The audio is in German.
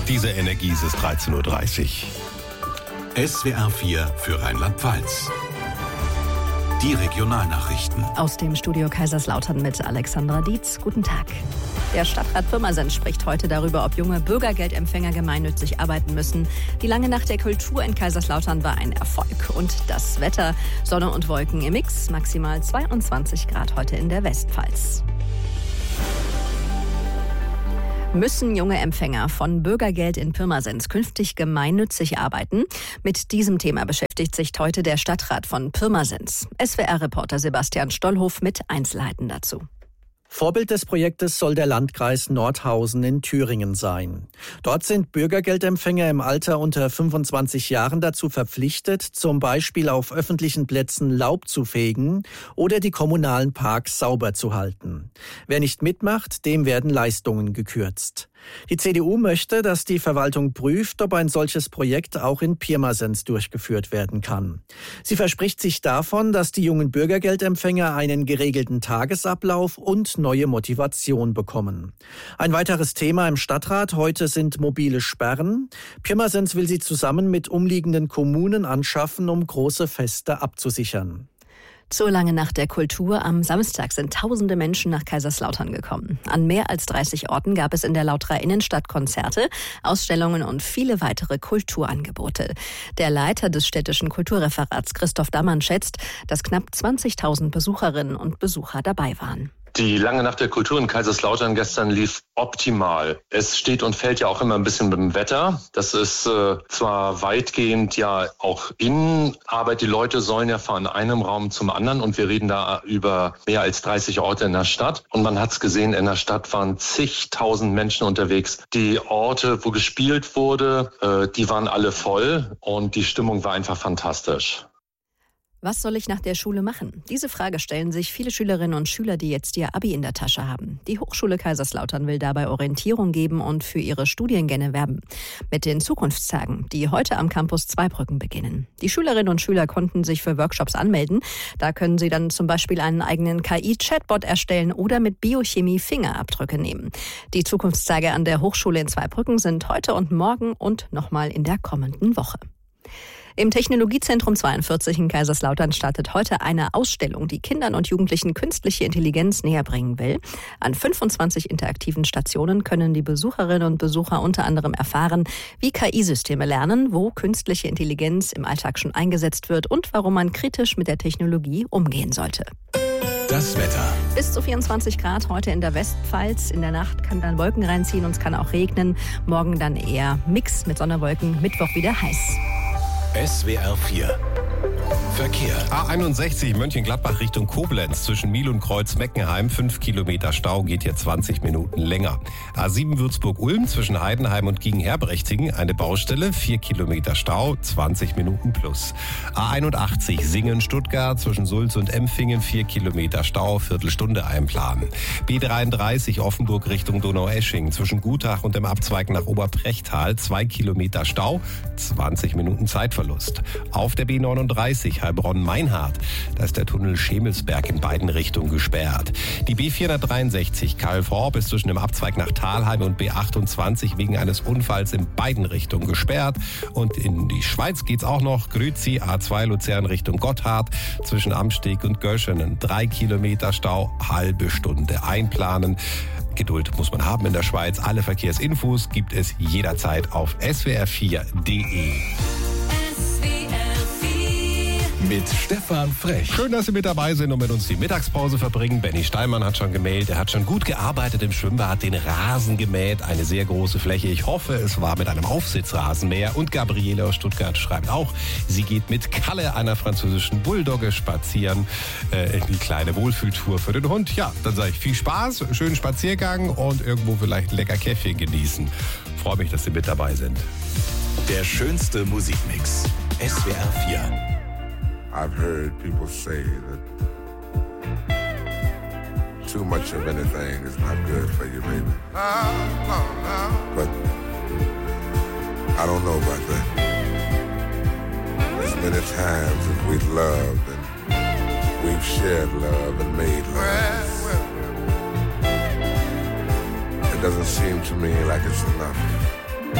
Diese Energie ist 13.30 Uhr. SWR 4 für Rheinland-Pfalz. Die Regionalnachrichten. Aus dem Studio Kaiserslautern mit Alexandra Dietz. Guten Tag. Der Stadtrat Pirmasens spricht heute darüber, ob junge Bürgergeldempfänger gemeinnützig arbeiten müssen. Die lange Nacht der Kultur in Kaiserslautern war ein Erfolg. Und das Wetter, Sonne und Wolken im Mix, maximal 22 Grad heute in der Westpfalz. Müssen junge Empfänger von Bürgergeld in Pirmasens künftig gemeinnützig arbeiten? Mit diesem Thema beschäftigt sich heute der Stadtrat von Pirmasens. SWR-Reporter Sebastian Stollhof mit Einzelheiten dazu. Vorbild des Projektes soll der Landkreis Nordhausen in Thüringen sein. Dort sind Bürgergeldempfänger im Alter unter 25 Jahren dazu verpflichtet, zum Beispiel auf öffentlichen Plätzen Laub zu fegen oder die kommunalen Parks sauber zu halten. Wer nicht mitmacht, dem werden Leistungen gekürzt. Die CDU möchte, dass die Verwaltung prüft, ob ein solches Projekt auch in Pirmasens durchgeführt werden kann. Sie verspricht sich davon, dass die jungen Bürgergeldempfänger einen geregelten Tagesablauf und neue Motivation bekommen. Ein weiteres Thema im Stadtrat heute sind mobile Sperren. Pirmasens will sie zusammen mit umliegenden Kommunen anschaffen, um große Feste abzusichern. Zur langen Nacht der Kultur am Samstag sind tausende Menschen nach Kaiserslautern gekommen. An mehr als 30 Orten gab es in der Lauterer Innenstadt Konzerte, Ausstellungen und viele weitere Kulturangebote. Der Leiter des städtischen Kulturreferats Christoph Dammann schätzt, dass knapp 20.000 Besucherinnen und Besucher dabei waren. Die lange Nacht der Kultur in Kaiserslautern gestern lief optimal. Es steht und fällt ja auch immer ein bisschen mit dem Wetter. Das ist zwar weitgehend ja auch Innenarbeit. Die Leute sollen ja von einem Raum zum anderen und wir reden da über mehr als 30 Orte in der Stadt. Und man hat es gesehen, in der Stadt waren zigtausend Menschen unterwegs. Die Orte, wo gespielt wurde, die waren alle voll und die Stimmung war einfach fantastisch. Was soll ich nach der Schule machen? Diese Frage stellen sich viele Schülerinnen und Schüler, die jetzt ihr Abi in der Tasche haben. Die Hochschule Kaiserslautern will dabei Orientierung geben und für ihre Studiengänge werben. Mit den Zukunftstagen, die heute am Campus Zweibrücken beginnen. Die Schülerinnen und Schüler konnten sich für Workshops anmelden. Da können sie dann zum Beispiel einen eigenen KI-Chatbot erstellen oder mit Biochemie Fingerabdrücke nehmen. Die Zukunftstage an der Hochschule in Zweibrücken sind heute und morgen und nochmal in der kommenden Woche. Im Technologiezentrum 42 in Kaiserslautern startet heute eine Ausstellung, die Kindern und Jugendlichen künstliche Intelligenz näher bringen will. An 25 interaktiven Stationen können die Besucherinnen und Besucher unter anderem erfahren, wie KI-Systeme lernen, wo künstliche Intelligenz im Alltag schon eingesetzt wird und warum man kritisch mit der Technologie umgehen sollte. Das Wetter. Bis zu 24 Grad heute in der Westpfalz. In der Nacht kann dann Wolken reinziehen und es kann auch regnen. Morgen dann eher Mix mit Sonne-Wolken, Mittwoch wieder heiß. SWR 4 Verkehr. A61 Mönchengladbach Richtung Koblenz zwischen Miel und Kreuz-Meckenheim. 5 Kilometer Stau, geht hier 20 Minuten länger. A7 Würzburg-Ulm zwischen Heidenheim und Giegen-Herbrechting. Eine Baustelle, 4 Kilometer Stau, 20 Minuten plus. A81 Singen-Stuttgart zwischen Sulz und Empfingen. 4 Kilometer Stau, Viertelstunde einplanen. B33 Offenburg Richtung Donaueschingen zwischen Gutach und dem Abzweig nach Oberbrechtal. 2 Kilometer Stau, 20 Minuten Zeitverlust. Auf der B39 Heilbronn-Meinhardt. Da ist der Tunnel Schemelsberg in beiden Richtungen gesperrt. Die B463 Kalf-Horb ist zwischen dem Abzweig nach Thalheim und B28 wegen eines Unfalls in beiden Richtungen gesperrt. Und in die Schweiz geht's auch noch. Grüzi, A2 Luzern Richtung Gotthard zwischen Amsteg und Göschenen. 3 Kilometer Stau, halbe Stunde einplanen. Geduld muss man haben in der Schweiz. Alle Verkehrsinfos gibt es jederzeit auf swr4.de. Mit Stefan Frech. Schön, dass Sie mit dabei sind und mit uns die Mittagspause verbringen. Benny Steinmann hat schon gemeldet, er hat schon gut gearbeitet im Schwimmbad, den Rasen gemäht, eine sehr große Fläche. Ich hoffe, es war mit einem Aufsitzrasenmäher. Und Gabriele aus Stuttgart schreibt auch, sie geht mit Kalle, einer französischen Bulldogge, spazieren. In die kleine Wohlfühltour für den Hund. Ja, dann sage ich viel Spaß, schönen Spaziergang und irgendwo vielleicht ein lecker Käffchen genießen. Freue mich, dass Sie mit dabei sind. Der schönste Musikmix. SWR 4. I've heard people say that too much of anything is not good for you, baby. But I don't know about that. As many times as we've loved and we've shared love and made love, it doesn't seem to me like it's enough.